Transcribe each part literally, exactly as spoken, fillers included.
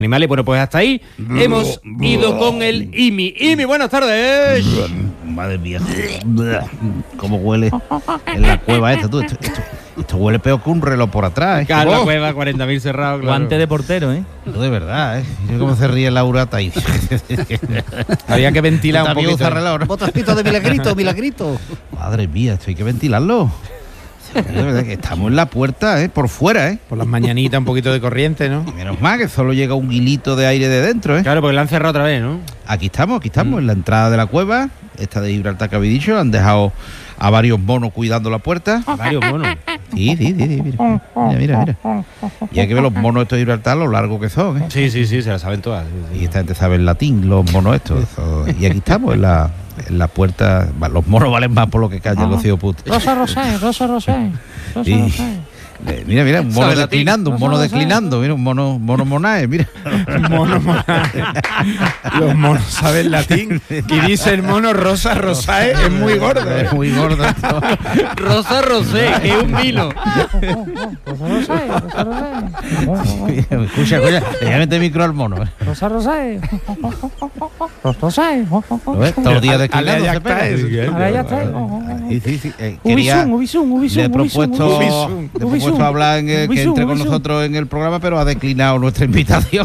Animales. Bueno, pues hasta ahí hemos ido con el I M I. I M I, buenas tardes. Madre mía, cómo huele en la cueva esta. Tú, esto, esto, esto huele peor que un reloj por atrás, ¿eh? Claro, la Oh, cueva, cuarenta mil cerrados, claro. Guante de portero, ¿eh? no, de verdad, ¿eh? Mira cómo se ríe Laurata ahí. Había que ventilar un También poquito. usa reloj, ¿no? Botacito de milagrito, milagrito. Madre mía, esto hay que ventilarlo. De verdad que estamos en la puerta, ¿eh? Por fuera, ¿eh? Por las mañanitas, un poquito de corriente, ¿no? Y menos mal que solo llega un hilito de aire de dentro, ¿eh? Claro, porque la han cerrado otra vez, ¿no? Aquí estamos, aquí estamos, Mm. en la entrada de la cueva, esta de Gibraltar que habéis dicho. Han dejado a varios monos cuidando la puerta. Varios monos. Sí, sí, sí, sí, mira, mira, mira, mira. Y hay que ver los monos estos de Gibraltar, lo largos que son, ¿eh? Sí, sí, sí, se la saben todas. Sí, sí. Y esta gente sabe el latín, los monos estos. Y aquí estamos, en la, en la puerta. Los monos valen más por lo que calla el Rocío Puto. Rosa Rosé, Rosa Rosé, Rosa Y- Rosé. Eh, mira, mira, un mono Sabe latín. declinando, un mono declinando, mira, un mono, mono monae, mira. Mono, mono. Los monos saben latín. Y dice el mono Rosa Rosae, es muy gordo. Es muy gordo esto. Rosa Rosé, que es un vino. Rosa Rosé, Rosa Rosé. Escucha, escucha, le mete el micro al mono. ¿eh? Rosa Rosé. Rosa Rosé. ¿Lo ves? Todos los días declinando. ya se está, pega. es- Ahora ya está. Sí, sí, sí. eh, quería, Ubisum, ubisum, ubisum. le he ubisum, propuesto, ubisum. le he propuesto hablar en el, que Ubisum, entre con ubisum. nosotros en el programa, pero ha declinado nuestra invitación.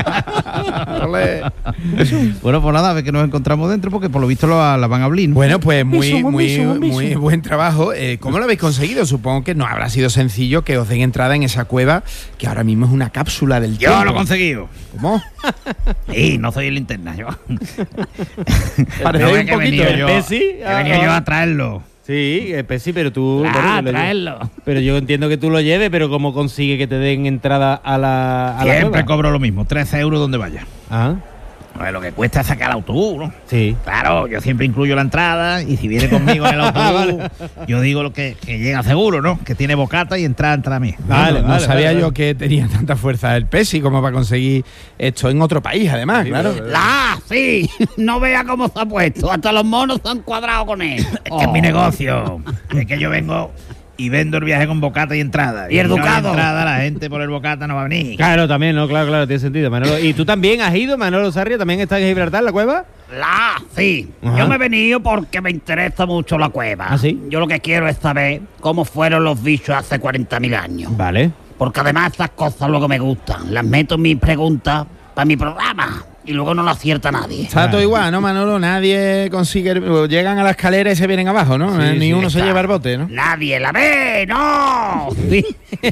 Bueno, pues nada, a ver que nos encontramos dentro, porque por lo visto lo- la van a abrir, ¿no? Bueno, pues muy, Bisu, un muy, bisu, un bisu. muy buen trabajo. Eh, ¿Cómo lo habéis conseguido? Supongo que no habrá sido sencillo que os den entrada en esa cueva, que ahora mismo es una cápsula del Yo tiempo. lo he conseguido. ¿Cómo? Sí, no soy el linterna, yo. Parece No, un es que he poquito venido el yo- Pesi. He venido yo a traerlo. Sí, eh, Pesi, pero tú... Ah, bueno, que lo traerlo. lleves. Pero yo entiendo que tú lo lleves, pero ¿cómo consigue que te den entrada a la, a la Siempre cueva? cobro lo mismo, trece euros donde vaya. Ah, A ver, lo que cuesta es sacar el autobús, ¿no? sí. Claro, yo siempre incluyo la entrada y si viene conmigo en el autobús, yo digo lo que, que llega seguro, ¿no? Que tiene bocata y entrada entra a mí. Vale, no, vale, no sabía vale, yo vale. que tenía tanta fuerza el Pesi como para conseguir esto en otro país, además, claro. La, sí, no vea cómo se ha puesto, hasta los monos se han cuadrado con él. Es que es mi negocio. Es que yo vengo y vendo el viaje con bocata y entrada. Y el si no hay ducado. entrada, la gente por el bocata no va a venir. Claro, también, no, claro, claro, tiene sentido, Manolo. ¿Y tú también has ido, Manolo Sarria? ¿También estás en Gibraltar, la cueva? La, sí. Ajá. Yo me he venido porque me interesa mucho la cueva. ¿Ah, sí? Yo lo que quiero es saber cómo fueron los bichos hace cuarenta mil años. Vale. Porque además esas cosas luego me gustan. Las meto en mis preguntas para mi programa y luego no lo acierta nadie. Está todo igual, ¿no, Manolo? Nadie consigue... Llegan a la escalera y se vienen abajo, ¿no? Sí, Ni sí, uno se está. lleva el bote, ¿no? Nadie la ve, no. Sí,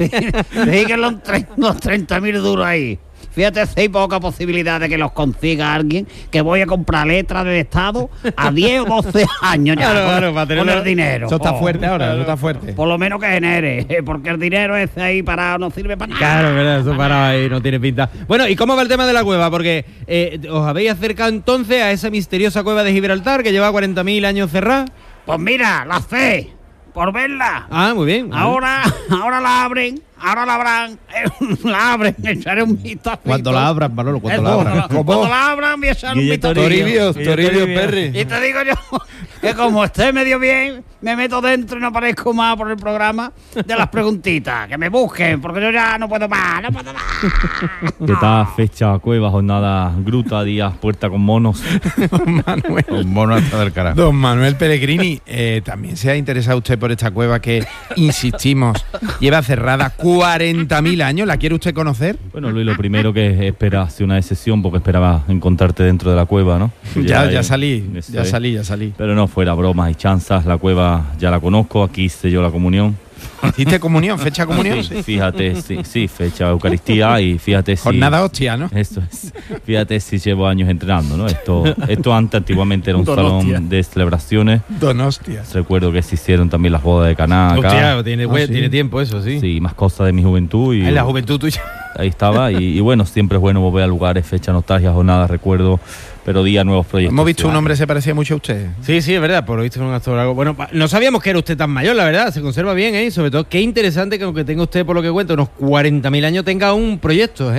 Siguen los, tre- los treinta mil duros ahí. Fíjate si hay poca posibilidad de que los consiga alguien, que voy a comprar letras del Estado a diez o doce años ya Claro, con, claro, para con tenerlo- el dinero. Eso está Oh, fuerte ahora, eso está fuerte. Por lo menos que genere, porque el dinero ese ahí parado no sirve para nada. Claro, verdad, eso parado ahí no tiene pinta. Bueno, ¿y cómo va el tema de la cueva? Porque eh, os habéis acercado entonces a esa misteriosa cueva de Gibraltar que lleva cuarenta mil años cerrada. Pues mira, la sé, por verla. Ah, muy bien. Ahora, ahora la abren, ahora la abran, eh, la abren, echaré un vistazo. Cuando la abran, Manolo, cuando la Eso, abran. cuando, cuando la abran voy a echar un Guille vistazo. Toribio, Toribio, Toribio Toribio. Perry. Y te digo yo que como esté medio bien, me meto dentro y no aparezco más por el programa de las preguntitas. Que me busquen, porque yo ya no puedo más, no puedo más. ¿Qué tal? Fecha, cueva, jornada, gruta, días, puerta con monos. Manuel. Un mono hasta del carajo. Don Manuel Pellegrini, eh, también se ha interesado usted por esta cueva que, insistimos, lleva cerrada cuarenta mil años. ¿La quiere usted conocer? Bueno, Luis, lo primero que esperas una excepción porque esperaba encontrarte dentro de la cueva, ¿no? Ya, ya eh, salí, eso ya es. salí, ya salí. Pero no, fuera bromas y chanzas, la cueva ya la conozco, aquí hice yo la comunión. ¿Hiciste comunión? ¿Fecha de comunión? Sí, fíjate, sí, sí, fecha Eucaristía y fíjate si... Jornada hostia, ¿no? Eso es. Fíjate si llevo años entrenando, ¿no? Esto, esto antes, antiguamente era un Don hostia. salón de celebraciones. Don hostias. Recuerdo que se hicieron también las bodas de Caná acá. Hostia, tiene, Ah, hue- sí. tiene tiempo eso, sí. Sí, más cosas de mi juventud y En la juventud tuya. ahí estaba. Y, y bueno, siempre es bueno volver a lugares, fecha, nostalgia, jornadas, recuerdo, pero día, nuevos proyectos. Hemos visto un Claro. hombre que se parecía mucho a usted. Sí, sí, es verdad, por lo visto es un actor algo. Bueno, pa- no sabíamos que era usted tan mayor, la verdad, se conserva bien, ¿eh? Y sobre todo, qué interesante que aunque tenga usted, por lo que cuenta, unos cuarenta mil años, tenga un proyecto, ¿eh?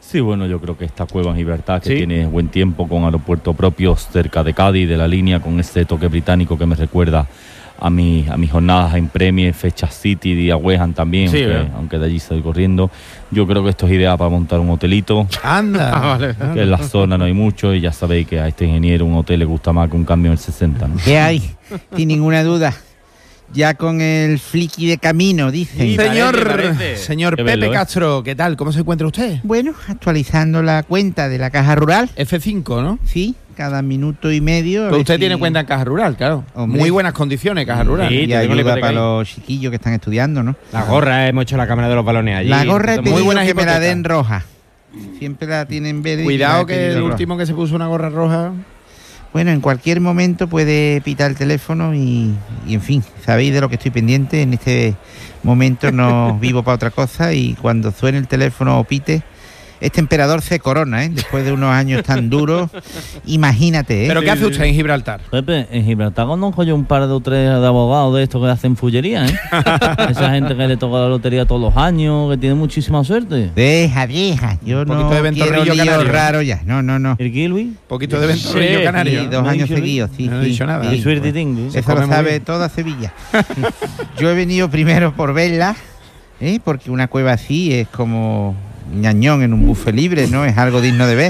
Sí, bueno, yo creo que esta cueva en Gibraltar, que ¿Sí? tiene buen tiempo, con aeropuerto propio cerca de Cádiz, de la línea, con este toque británico que me recuerda a, mi, a mis jornadas en Premier, Fecha City, Día Wehan también, Sí, aunque, ¿verdad? aunque de allí estoy corriendo. Yo creo que esto es ideal para montar un hotelito, Anda. Ah, vale. que en la zona no hay mucho, y ya sabéis que a este ingeniero un hotel le gusta más que un cambio en el sesenta, ¿no? ¿Qué hay? Sin ninguna duda. Ya con el flicky de camino, dicen. Sí. Señor, Parece, parece. señor Qué Pepe velo, ¿eh? Castro, ¿qué tal? ¿Cómo se encuentra usted? Bueno, actualizando la cuenta de la caja rural, F cinco, ¿no? sí, cada minuto y medio. a Pero ver usted si- tiene cuenta en Caja Rural, claro. Hombre. Muy buenas condiciones, Caja Rural. Sí, Y te tengo la ayuda hipoteca para ahí. los chiquillos que están estudiando, ¿no? La gorra, hemos hecho la cámara de los balones allí. La gorra he Muy pedido buenas que me la hipotecas. den roja. Siempre la tienen verde. y Cuidado la he que pedido el roja. último que se puso una gorra roja. Bueno, en cualquier momento puede pitar el teléfono y, y, en fin, sabéis de lo que estoy pendiente. En este momento no vivo para otra cosa y cuando suene el teléfono o pite, este emperador se corona, ¿eh? Después de unos años tan duros, imagínate, ¿eh? ¿Pero qué hace usted en Gibraltar? Pepe, en Gibraltar conozco yo un par de o tres de abogados de estos que hacen fullería, ¿eh? Esa gente que le toca la lotería todos los años, que tiene muchísima suerte. Deja, vieja, yo Un no poquito de quiero ventorrillo líos canario. raros ya. No, no, no. ¿El kiwi? Un poquito de ventorrillo Sí, canario. Sí, dos ¿No años he dicho seguidos, sí, No he sí, dicho nada. sí. ¿Y suerte tingui? Se Eso come lo muy sabe bien. toda Sevilla. Yo he venido primero por verla, ¿eh? Porque una cueva así es como ñañón en un buffet libre, ¿no? Es algo digno de ver.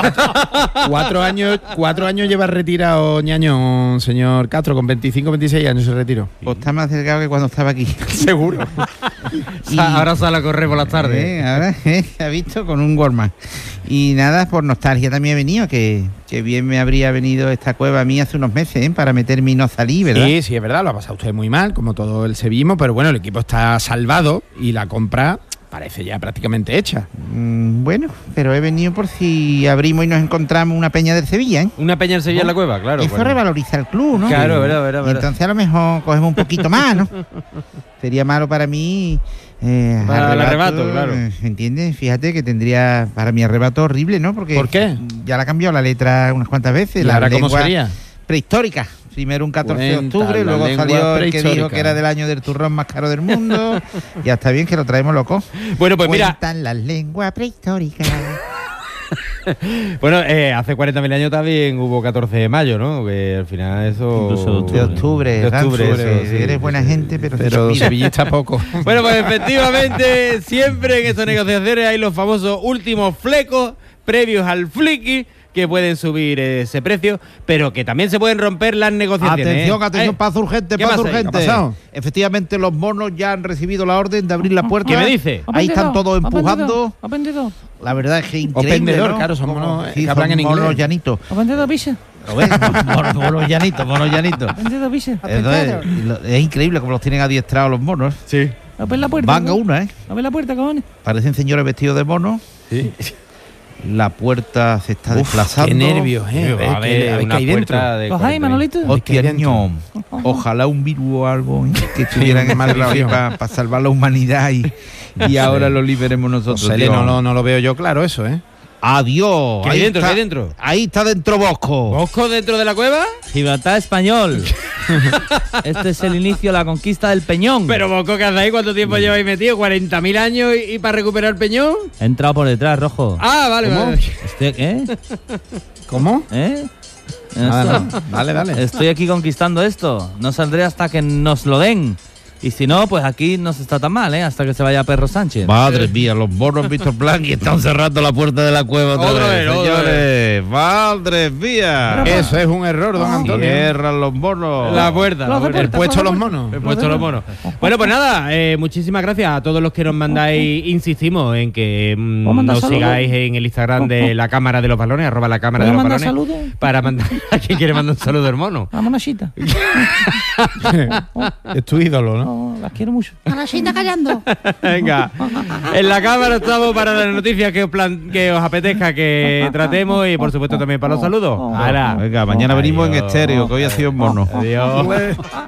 Cuatro años, cuatro años lleva retirado ñañón, señor Castro, con veinticinco, veintiséis años se retiró. Pues está más delgado que cuando estaba aquí. Seguro. Y- Ahora sale a correr por las tardes. Eh, ahora eh, se ha visto con un Gorman. Y nada, por nostalgia también he venido, que, que bien me habría venido esta cueva a mí hace unos meses, ¿eh? Para meterme y no salir, ¿verdad? Sí, sí, es verdad, lo ha pasado usted muy mal, como todo el sevillismo, pero bueno, el equipo está salvado y la compra parece ya prácticamente hecha. Mm, bueno, pero he venido por si abrimos y nos encontramos una peña del Sevilla, ¿eh? Una peña en Sevilla en la cueva, claro. Eso bueno. revaloriza el club, ¿no? Claro, verdad, verdad, Y verdad. entonces a lo mejor cogemos un poquito más, ¿no? Sería malo para mí. Eh, Para el arrebato, claro. eh, ¿Entiendes? Fíjate que tendría para mi arrebato horrible, ¿no? Porque ¿Por qué? ya la ha cambiado la letra unas cuantas veces. ¿Y la ahora cómo lengua sería? prehistórica. Primero un catorce de Cuenta, octubre, la luego lengua salió el que dijo prehistórica. que era del año del turrón más caro del mundo. Ya está bien que lo traemos loco. Bueno, pues mira, Cuentan las lenguas prehistóricas. bueno, eh, hace cuarenta mil años también hubo catorce de mayo, ¿no? Que al final eso... Incluso de De octubre, De octubre, Ranzo, eso, que sí, eres sí, buena sí. gente, pero, se te Pero olvida. sevillista poco. Bueno, pues efectivamente, siempre en estas negociaciones hay los famosos últimos flecos previos al flicky que pueden subir ese precio, pero que también se pueden romper las negociaciones. Atención, ¿eh? atención, ¿Eh? paso urgente, ¿Qué paso pasa ahí? urgente. ¿Qué ha pasado? Efectivamente, los monos ya han recibido la orden de abrir la puerta. ¿Qué me dice? Ahí están todos empujando. ¿Ha vendido? La verdad es que O increíble, vendedor, ¿no? claro, son monos, eh, Sí, que hablan son en monos inglés. llanitos. ¿Ha vendido pizza? ¿Lo ves? Monos, monos llanitos, monos llanitos. ¿Ha vendido pizza? Eso es, y lo- es increíble como los tienen adiestrados los monos. Sí. Abre la puerta. Van a una, ¿eh? Abre la puerta, cojones. Parecen señores vestidos de mono. Sí. La puerta se está Uf, desplazando. qué nervios, eh. A ver, Va a qué- haber a ver qué una hay dentro. puerta de ¿Los hay, cuarenta y- Manolito? Hostia, ¿Qué hay dentro? niño. Ojalá un virus o algo, ¿eh? que estuvieran Sí, encerrados ahí maldición. para salvar la humanidad y, y ahora lo liberemos nosotros. José, tío. no, lo- no lo veo yo claro eso, ¿eh? Adiós. ¿Qué hay Ahí dentro? está- ¿Qué hay dentro? Ahí está dentro Bosco. ¿Bosco dentro de la cueva? Gibraltar español. Este es el inicio de la conquista del Peñón. Pero Bosco, ¿qué hace ahí? ¿Cuánto tiempo lleváis metido? ¿cuarenta mil años y, y para recuperar Peñón? He entrado por detrás, Rojo. Ah, vale, ¿Cómo? vale. Estoy, ¿eh? ¿Cómo? ¿Eh? Nada, Esto. no. Dale, dale. Estoy aquí conquistando esto. No saldré hasta que nos lo den. Y si no, pues aquí no se está tan mal, ¿eh? Hasta que se vaya Perro Sánchez. Madre mía, los monos han visto el plan y están cerrando la puerta de la cueva otra, Otra vez, vez, otra señores. Madre mía. Eso es un error, don Antonio. Cierran los monos. La puerta. la Los de puerta. El puerta, puesto de los por monos. He puesto los monos. Bueno, pues nada, eh, muchísimas gracias a todos los que nos mandáis. Insistimos en que mm, ¿Puedo mandar nos saludos? sigáis en el Instagram de la Cámara de los Balones, arroba la Cámara de ¿Puedo los mandar Balones. saludos? Para mandar. ¿A quién quiere mandar un saludo, hermano? A Monachita. Es tu ídolo, ¿no? No, las quiero mucho. Monachita callando. Venga, en la cámara estamos para las noticias que os, plan- que os apetezca que tratemos y por supuesto también para los saludos. Ahora, Venga, mañana venimos en Adiós. estéreo, que hoy ha sido un mono. Adiós.